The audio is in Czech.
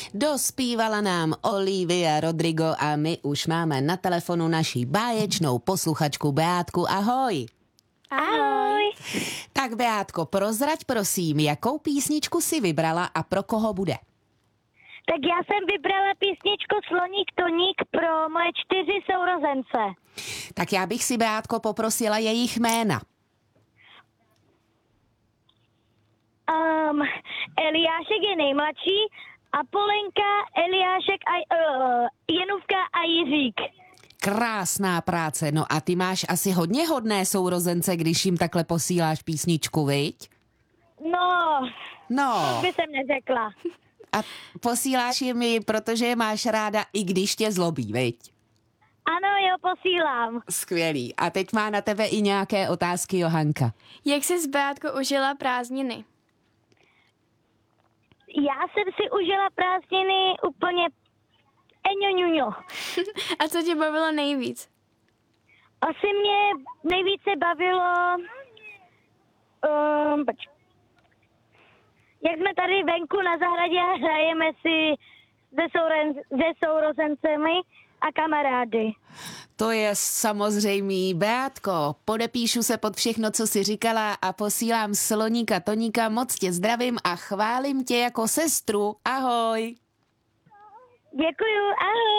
Dospívala nám Olivia Rodrigo a my už máme na telefonu naší báječnou posluchačku Beátku. Ahoj. Ahoj. Tak Beátko, prozrať prosím, jakou písničku si vybrala a pro koho bude? Tak já jsem vybrala písničku Sloník Toník pro moje 4 sourozence. Tak já bych si, Beátko, poprosila jejich jména. Eliášek je nejmladší, Apolenka, Eliášek, Jenůvka a Jiřík. Krásná práce, no a ty máš asi hodně hodné sourozence, když jim takhle posíláš písničku, viď? No, by jsem neřekla. A posíláš jim ji, protože je máš ráda, i když tě zlobí, viď? Ano, jo, posílám. Skvělý. A teď má na tebe i nějaké otázky Johanka. Jak jsi s Beátkou užila prázdniny? Já jsem si užila prázdniny úplně eňoňuňo. A co tě bavilo nejvíc? Asi mě nejvíce bavilo, jak jsme tady venku na zahradě a hrajeme si se sourozencemi a kamarády. To je samozřejmý. Beátko, podepíšu se pod všechno, co jsi říkala a posílám Sloníka Toníka. Moc tě zdravím a chválím tě jako sestru. Ahoj. Děkuju, ahoj.